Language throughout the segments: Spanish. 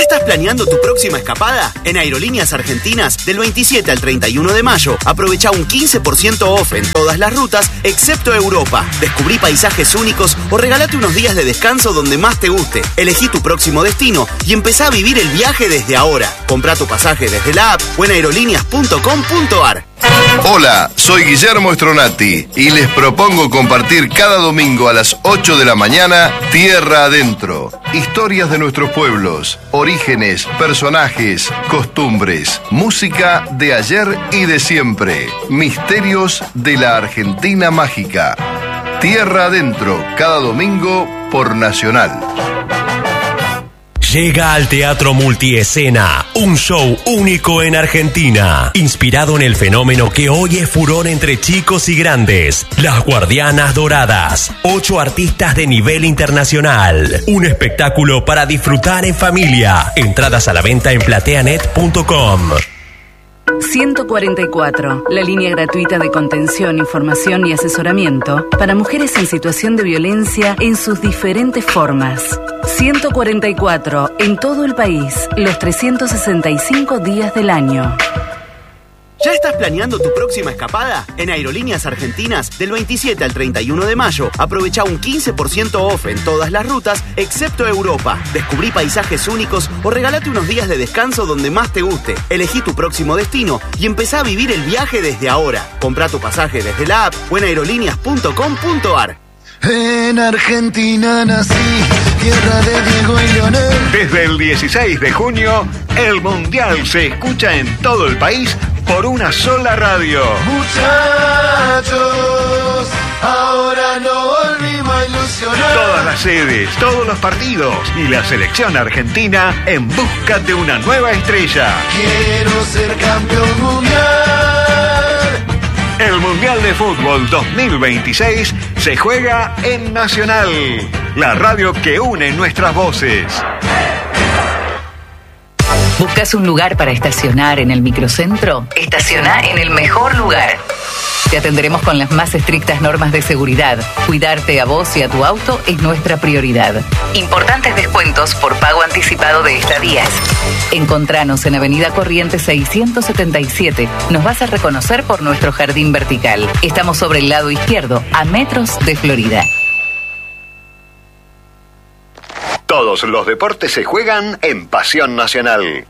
estás planeando tu próxima escapada? En Aerolíneas Argentinas, del 27 al 31 de mayo, aprovecha un 15% off en todas las rutas, excepto Europa. Descubrí paisajes únicos o regalate unos días de descanso donde más te guste. Elegí tu próximo destino y empezá a vivir el viaje desde ahora. Comprá tu pasaje desde la app o en aerolíneas.com.ar. Hola, soy Guillermo Stronati y les propongo compartir cada domingo a las 8 de la mañana Tierra Adentro. Historias de nuestros pueblos, orígenes, personajes, costumbres, música de ayer y de siempre, misterios de la Argentina mágica. Tierra Adentro, cada domingo por Nacional. Llega al Teatro Multiescena, un show único en Argentina, inspirado en el fenómeno que hoy es furor entre chicos y grandes, Las Guardianas Doradas. 8 artistas de nivel internacional, un espectáculo para disfrutar en familia. Entradas a la venta en plateanet.com. 144, la línea gratuita de contención, información y asesoramiento para mujeres en situación de violencia en sus diferentes formas. 144, en todo el país, los 365 días del año. ¿Ya estás planeando tu próxima escapada? En Aerolíneas Argentinas, del 27 al 31 de mayo, aprovecha un 15% off en todas las rutas, excepto Europa. Descubrí paisajes únicos o regalate unos días de descanso donde más te guste. Elegí tu próximo destino y empezá a vivir el viaje desde ahora. Comprá tu pasaje desde la app o en aerolíneas.com.ar. En Argentina nací, tierra de Diego y Leonel. Desde el 16 de junio, el Mundial se escucha en todo el país por una sola radio. Muchachos, ahora no volvimos a ilusionar. Todas las sedes, todos los partidos y la selección argentina en busca de una nueva estrella. Quiero ser campeón mundial. El Mundial de Fútbol 2026 se juega en Nacional, la radio que une nuestras voces. ¿Buscas un lugar para estacionar en el microcentro? Estaciona en el mejor lugar. Te atenderemos con las más estrictas normas de seguridad. Cuidarte a vos y a tu auto es nuestra prioridad. Importantes descuentos por pago anticipado de estadías. Encontranos en Avenida Corrientes 677. Nos vas a reconocer por nuestro jardín vertical. Estamos sobre el lado izquierdo, a metros de Florida. Todos los deportes se juegan en Pasión Nacional.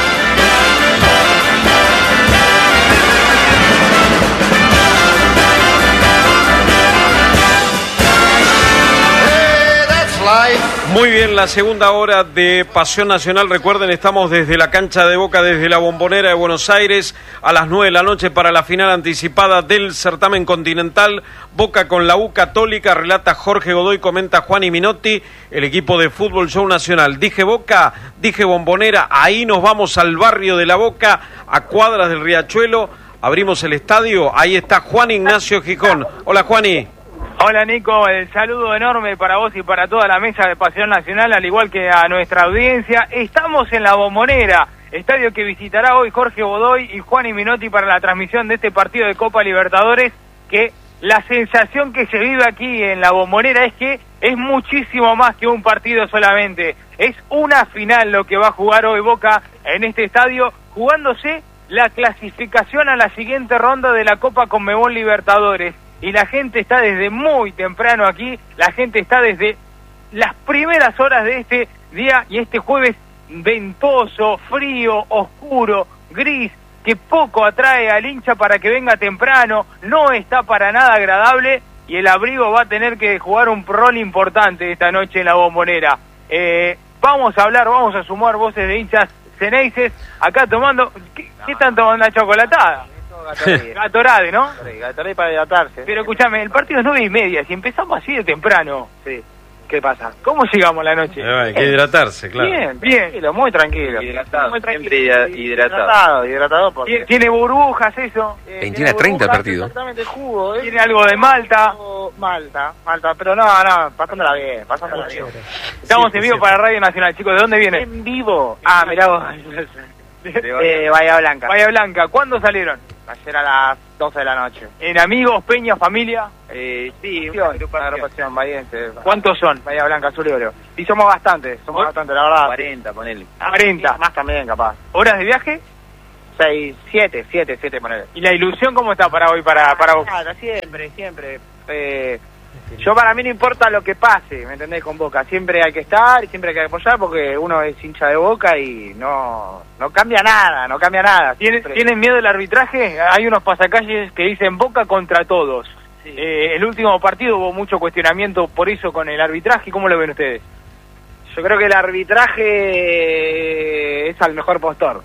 Muy bien, la segunda hora de Pasión Nacional. Recuerden, estamos desde la cancha de Boca, desde la Bombonera de Buenos Aires, a las 9 de la noche para la final anticipada del certamen continental. Boca con la U Católica, relata Jorge Godoy, comenta Juan Minotti, el equipo de Fútbol Show Nacional. Dije Boca, dije Bombonera, ahí nos vamos al barrio de La Boca, a cuadras del Riachuelo. Abrimos el estadio, ahí está Juan Ignacio Gijón. Hola, Juani. Hola Nico, el saludo enorme para vos y para toda la mesa de Pasión Nacional, al igual que a nuestra audiencia. Estamos en la Bombonera, estadio que visitará hoy Jorge Godoy y Juan Minotti para la transmisión de este partido de Copa Libertadores, que la sensación que se vive aquí en la Bombonera es que es muchísimo más que un partido solamente. Es una final lo que va a jugar hoy Boca en este estadio, jugándose la clasificación a la siguiente ronda de la Copa Conmebol Libertadores. Y la gente está desde muy temprano aquí, la gente está desde las primeras horas de este día y este jueves ventoso, frío, oscuro, gris, que poco atrae al hincha para que venga temprano, no está para nada agradable y el abrigo va a tener que jugar un rol importante esta noche en la Bombonera. Vamos a hablar, vamos a sumar voces de hinchas ceneices acá tomando. ¿Qué están tomando? Una chocolatada. Gatorade, ¿no? Gatorade para hidratarse. Pero escúchame, el partido es 9:30, si empezamos así de temprano. Sí. ¿Qué pasa? ¿Cómo llegamos la noche? Hay que hidratarse, claro. Bien, bien. Tranquilo, muy tranquilo. Hidratado. Muy tranquilo. Siempre hidratado. Hidratado porque... ¿Tiene burbujas eso? 21:30 el partido. Exactamente, jugo. ¿Tiene algo de malta? Malta, pero no, pasándola bien, Estamos en vivo para Radio Nacional, chicos, ¿de dónde vienen? En vivo. Mirá vos. Bahía Blanca. Bahía Blanca, ¿cuándo salieron? Ayer a las 12 de la noche. ¿En amigos, peña, familia? Sí, una agrupación bahiense. ¿Cuántos son? Bahía Blanca, Azul y Oro. Y somos bastantes, la verdad. 40, ponele. 40. Más también, capaz. ¿Horas de viaje? 6, 7, ponele. ¿Y la ilusión cómo está para hoy, para vos? Claro, siempre. Yo para mí no importa lo que pase, ¿me entendés? Con Boca. Siempre hay que estar y siempre hay que apoyar porque uno es hincha de Boca y no cambia nada. ¿Tienen miedo del arbitraje? Hay unos pasacalles que dicen Boca contra todos. Sí. El último partido hubo mucho cuestionamiento por eso con el arbitraje. ¿Cómo lo ven ustedes? Yo creo que el arbitraje es al mejor postor.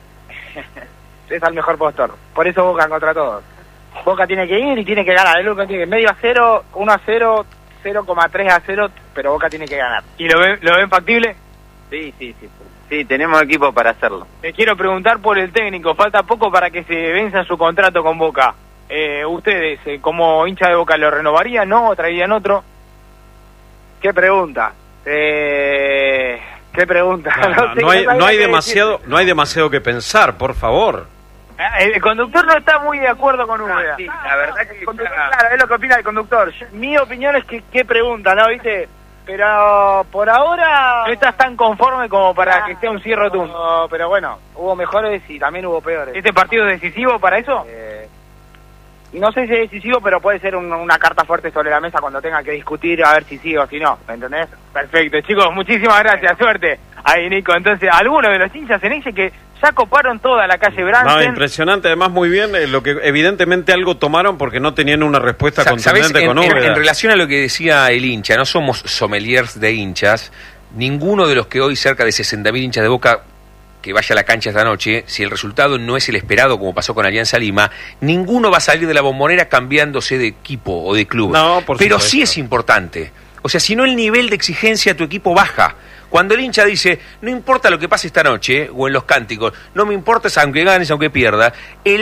Es al mejor postor. Por eso Boca contra todos. Boca tiene que ir y tiene que ganar. El Boca tiene medio a 0, 1 a 0, 0,3 a 0, pero Boca tiene que ganar. ¿Y lo ven factible? Sí. Sí, tenemos equipo para hacerlo. Le quiero preguntar por el técnico. Falta poco para que se venza su contrato con Boca. ¿Ustedes, como hincha de Boca, lo renovarían, no? ¿O traerían otro? ¿Qué pregunta? ¿Qué pregunta? No hay demasiado que pensar, por favor. El conductor no está muy de acuerdo con Úbeda. Sí, la verdad que claro, es lo que opina el conductor. Mi opinión es que qué pregunta, ¿no? ¿Viste? Pero por ahora... No estás tan conforme como para que esté un cierre rotundo. No, pero bueno, hubo mejores y también hubo peores. ¿Este partido es decisivo para eso? No sé si es decisivo, pero puede ser una carta fuerte sobre la mesa cuando tenga que discutir a ver si sí o si no, ¿me entendés? Perfecto, chicos, muchísimas gracias, suerte. Ahí, Nico, entonces, algunos de los hinchas en ella que ya coparon toda la calle Bransen. No, impresionante, además muy bien, lo que evidentemente algo tomaron porque no tenían una respuesta contundente con Úbeda. En relación a lo que decía el hincha, no somos sommeliers de hinchas, ninguno de los que hoy cerca de 60.000 hinchas de Boca que vaya a la cancha esta noche, si el resultado no es el esperado como pasó con Alianza Lima, ninguno va a salir de la Bombonera cambiándose de equipo o de club. No, pero sí es importante. O sea, si no, el nivel de exigencia de tu equipo baja. Cuando el hincha dice, no importa lo que pase esta noche, o en los cánticos, no me importa aunque ganes, aunque pierda,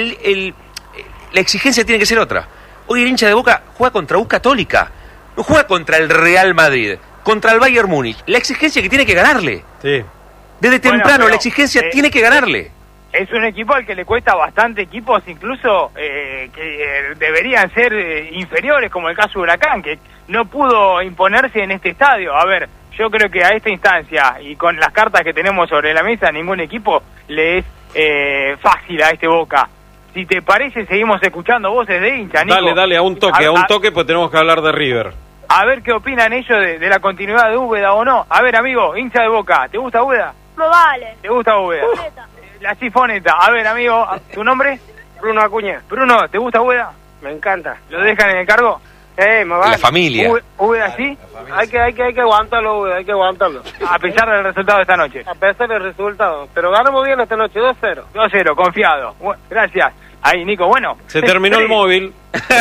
la exigencia tiene que ser otra. Hoy el hincha de Boca juega contra U Católica, no juega contra el Real Madrid, contra el Bayern Múnich. La exigencia que tiene que ganarle. Sí. Desde temprano, la exigencia tiene que ganarle. Es un equipo al que le cuesta bastante, equipos incluso que deberían ser inferiores, como el caso de Huracán, que no pudo imponerse en este estadio. A ver, yo creo que a esta instancia y con las cartas que tenemos sobre la mesa, ningún equipo le es fácil a este Boca. Si te parece, seguimos escuchando voces de hincha, Nico. Dale, a un toque, pues tenemos que hablar de River. A ver qué opinan ellos de la continuidad de Úbeda o no. A ver, amigo, hincha de Boca, ¿te gusta Úbeda? No vale. ¿Te gusta Úbeda? La sifoneta. A ver, amigo, ¿tu nombre? Bruno Acuña. Bruno, ¿te gusta Úbeda? Me encanta. ¿Lo dejan en el cargo? Me vale. La familia. ¿Úbeda sí? Hay que aguantarlo, Úbeda, hay que aguantarlo. A pesar del resultado de esta noche. A pesar del resultado. Pero ganamos bien esta noche, 2-0. 2-0, confiado. Gracias. Ahí, Nico, bueno. Se terminó el móvil.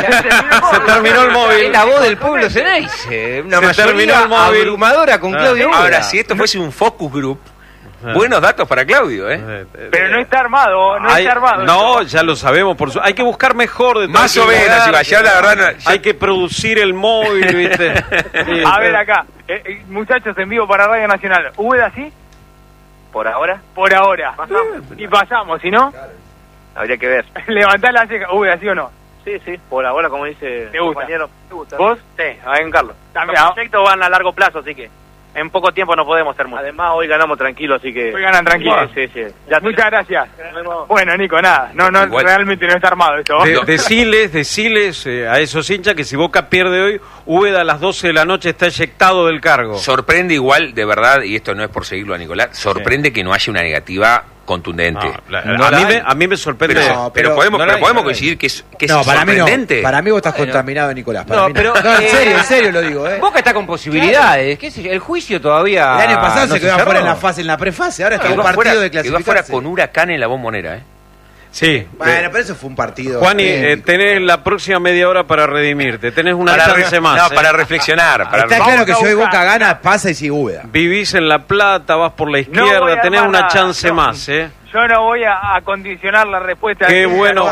Se terminó el móvil. Es la voz del pueblo Ceneice. Una Se terminó el móvil. abrumadora con Claudio Úbeda. Ahora, si esto fuese un focus group, buenos datos para Claudio, Pero no está armado, está armado. No, ya lo sabemos. Hay que buscar mejor de más o menos, ya la verdad hay que producir el móvil, ¿viste? Sí, a ver acá, muchachos, en vivo para Radio Nacional. ¿Úbeda sí? ¿Por ahora? Por ahora. Y pasamos, si no... Habría que ver. Levantá la ceja. ¿Úbeda sí o no? Sí, por ahora, como dice el compañero. ¿Te gusta? ¿Vos? Sí, a ver, Carlos. También. Los proyectos van a largo plazo, así que en poco tiempo no podemos hacer mucho. Además, hoy ganamos tranquilo, así que... Hoy ganan tranquilo. Sí. Muchas gracias. Bueno, Nico, nada. No, realmente no está armado esto. Deciles a esos hinchas que si Boca pierde hoy, Úbeda a las 12 de la noche está eyectado del cargo. Sorprende igual, de verdad, y esto no es por seguirlo a Nicolás, sorprende que no haya una negativa contundente. A mí me sorprende. Pero podemos coincidir que es sorprendente. Para mí vos estás contaminado, Nicolás. En serio lo digo. Boca está con posibilidades. ¿Qué sé yo? El juicio todavía... El año pasado se quedó fuera en la prefase. Ahora está un partido de clasificación. Quedó fuera con Huracán en la Bombonera, Sí. Bueno, pero eso fue un partido. Juani, tenés la próxima media hora para redimirte. Tenés una chance más. No, para reflexionar. Está claro que si hoy Boca gana, pasa y sigue Úbeda. Vivís en La Plata, vas por la izquierda, tenés una chance más, Yo no voy a condicionar la respuesta. Qué bueno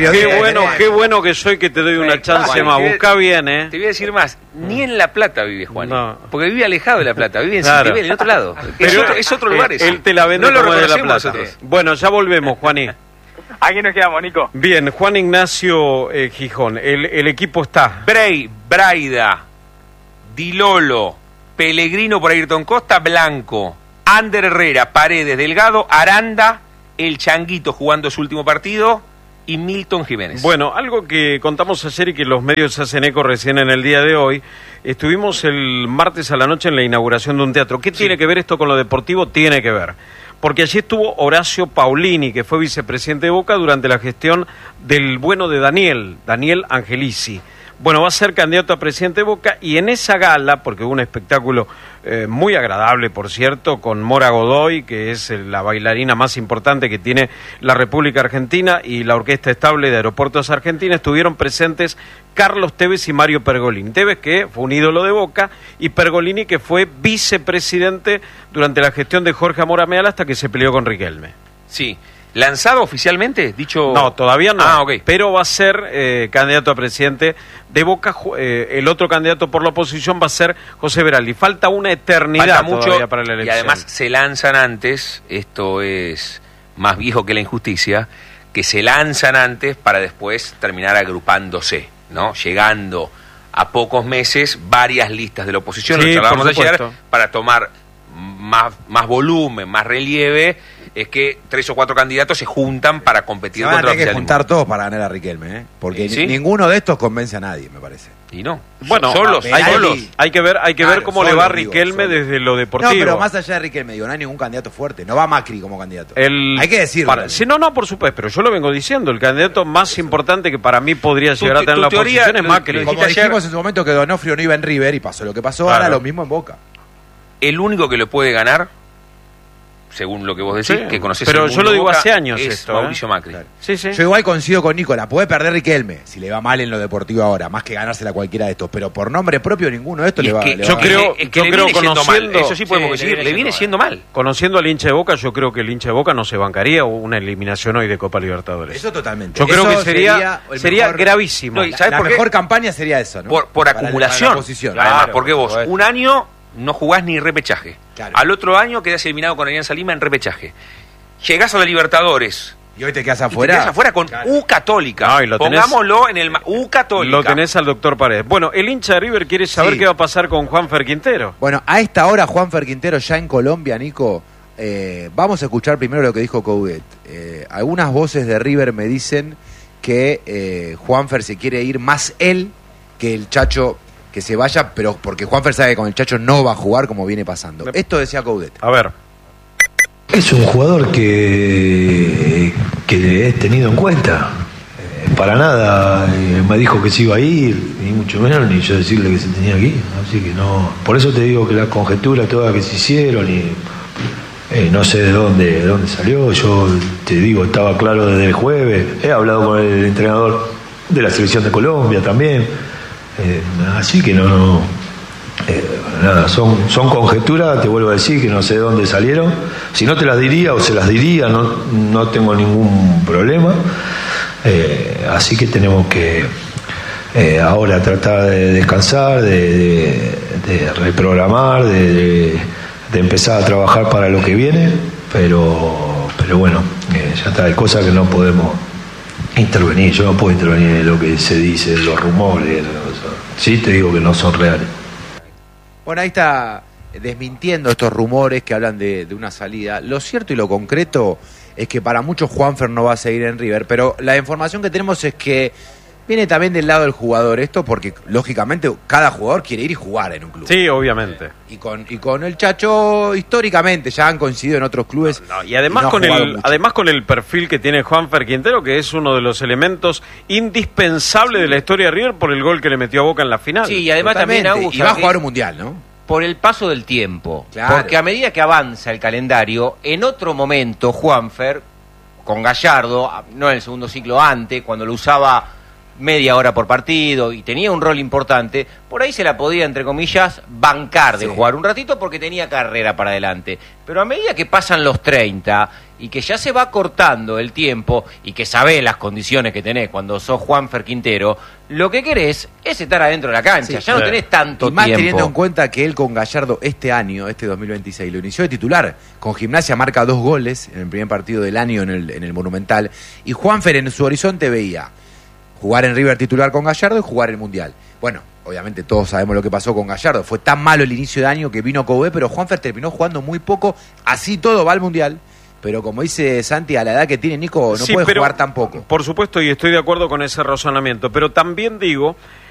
que soy que te doy una chance más. Busca bien, Te voy a decir más. Ni en La Plata vive Juan. Porque vive alejado de La Plata. Vive en Citibel, en otro lado. Es otro lugar eso. Él te la vende no lo como de La reconocemos Plata. nosotros. Bueno, ya volvemos, Juaní. Aquí nos quedamos, Nico. Bien, Juan Ignacio Gijón, el equipo está. Braida, Di Lolo, Pellegrino por Ayrton Costa, Blanco, Ander Herrera, Paredes, Delgado, Aranda, el Changuito jugando su último partido y Milton Jiménez. Bueno, algo que contamos ayer y que los medios hacen eco recién en el día de hoy, estuvimos el martes a la noche en la inauguración de un teatro. ¿Qué tiene que ver esto con lo deportivo? Tiene que ver. Porque allí estuvo Horacio Paulini, que fue vicepresidente de Boca durante la gestión del bueno de Daniel Angelici. Bueno, va a ser candidato a presidente de Boca y en esa gala, porque hubo un espectáculo muy agradable, por cierto, con Mora Godoy, que es la bailarina más importante que tiene la República Argentina, y la Orquesta Estable de Aeropuertos Argentina, estuvieron presentes Carlos Tevez y Mario Pergolini. Tevez, que fue un ídolo de Boca, y Pergolini, que fue vicepresidente durante la gestión de Jorge Amorameal hasta que se peleó con Riquelme. Sí. ¿Lanzado oficialmente? Dicho... No, todavía no, okay. Pero va a ser candidato a presidente de Boca. El otro candidato por la oposición va a ser José Veraldi. Falta una eternidad todavía para la elección. Y además se lanzan antes, esto es más viejo que la injusticia, que se lanzan antes para después terminar agrupándose, ¿no? Llegando a pocos meses varias listas de la oposición, sí, lo charlábamos por ayer, supuesto, para tomar más volumen, más relieve. Es que 3 o 4 candidatos se juntan para competir contra el oficialismo. Hay que juntar todos para ganar a Riquelme, porque ¿sí? Ninguno de estos convence a nadie, me parece. Y no. Bueno, solos. Hay que ver cómo le va a Riquelme desde lo deportivo. No, pero más allá de Riquelme, digo, no hay ningún candidato fuerte. No va Macri como candidato. Hay que decirlo. Sí, no, por supuesto, pero yo lo vengo diciendo. El candidato más importante que para mí podría llegar a tener la oposición es Macri. Como dijimos en su momento que Donofrio no iba en River y pasó lo que pasó, claro. Ahora lo mismo en Boca. El único que lo puede ganar, según lo que vos decís, sí, que conocés pero el mundo yo lo digo Boca, hace años es esto, Mauricio Macri. Claro. Sí. Yo igual coincido con Nicola, puede perder Riquelme si le va mal en lo deportivo ahora, más que ganársela cualquiera de estos, pero por nombre propio ninguno de estos le va. Yo creo conociendo, eso sí podemos decir, le viene siendo mal. Conociendo al hincha de Boca, yo creo que el hincha de Boca no se bancaría una eliminación hoy de Copa Libertadores. Eso totalmente. Yo creo que sería gravísimo. No, ¿sabes la mejor campaña sería eso, ¿no? Por acumulación. Además, porque vos un año no jugás ni repechaje. Claro. Al otro año quedás eliminado con Alianza Lima en repechaje. Llegás a la Libertadores. Y hoy te quedas afuera. Te quedas afuera con U Católica. Pongámoslo en el U Católica. Lo tenés al doctor Paredes. Bueno, el hincha de River quiere saber qué va a pasar con Juanfer Quintero. Bueno, a esta hora Juanfer Quintero ya en Colombia, Nico. Vamos a escuchar primero lo que dijo Coudet. Algunas voces de River me dicen que Juanfer se quiere ir más él que el Chacho que se vaya, pero porque Juanfer sabe que con el Chacho no va a jugar como viene pasando. Esto decía Coudet. A ver. Es un jugador que he tenido en cuenta. Para nada me dijo que se iba a ir, ni mucho menos, ni yo decirle que se tenía que ir. Así que no. Por eso te digo que las conjeturas todas que se hicieron y no sé de dónde salió. Yo te digo, estaba claro desde el jueves. He hablado con el entrenador de la selección de Colombia también. Así que nada, son conjeturas, te vuelvo a decir que no sé de dónde salieron. Si no te las diría o se las diría, no tengo ningún problema. Así que tenemos que ahora tratar de descansar, de reprogramar, de empezar a trabajar para lo que viene, pero bueno, ya está, hay cosas que no podemos intervenir. Yo no puedo intervenir en lo que se dice, los rumores. Sí te digo que no son reales. Bueno, ahí está desmintiendo estos rumores que hablan de una salida. Lo cierto y lo concreto es que para muchos Juanfer no va a seguir en River, pero la información que tenemos es que viene también del lado del jugador esto, porque lógicamente cada jugador quiere ir y jugar en un club. Sí, obviamente. Y con el Chacho históricamente ya han coincidido en otros clubes. Y además con el perfil que tiene Juanfer Quintero, que es uno de los elementos indispensables de la historia de River por el gol que le metió a Boca en la final. Sí, y además totalmente. También Augusto, y va a jugar un mundial, ¿no? Por el paso del tiempo. Claro. Porque a medida que avanza el calendario, en otro momento Juanfer, con Gallardo, no en el segundo ciclo antes, cuando lo usaba media hora por partido y tenía un rol importante, por ahí se la podía, entre comillas, bancar de jugar un ratito porque tenía carrera para adelante. Pero a medida que pasan los 30 y que ya se va cortando el tiempo y que sabés las condiciones que tenés cuando sos Juanfer Quintero, lo que querés es estar adentro de la cancha, ya no tenés tanto y más tiempo. teniendo en cuenta que él con Gallardo este año, este 2026, lo inició de titular. Con Gimnasia marca 2 goles en el primer partido del año en el Monumental. Y Juanfer en su horizonte veía jugar en River titular con Gallardo y jugar el Mundial. Bueno, obviamente todos sabemos lo que pasó con Gallardo. Fue tan malo el inicio de año que vino Coudet, pero Juanfer terminó jugando muy poco. Así todo va al Mundial. Pero como dice Santi, a la edad que tiene Nico, no puede jugar tan poco. Por supuesto, y estoy de acuerdo con ese razonamiento. Pero también digo